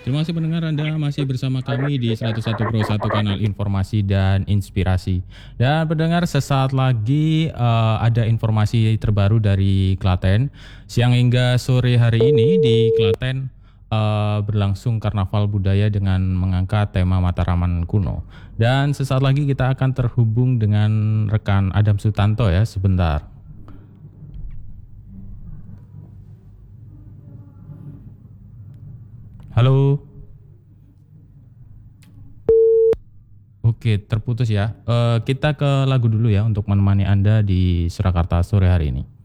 Terima kasih pendengar, Anda masih bersama kami di 101 Pro 1 kanal informasi dan inspirasi. Dan pendengar, sesaat lagi ada informasi terbaru dari Klaten. Siang hingga sore hari ini di Klaten berlangsung karnaval budaya dengan mengangkat tema Mataraman kuno. Dan sesaat lagi kita akan terhubung dengan rekan Adam Sutanto ya, sebentar. Halo. Oke, terputus ya. Kita ke lagu dulu ya untuk menemani Anda di Surakarta sore hari ini.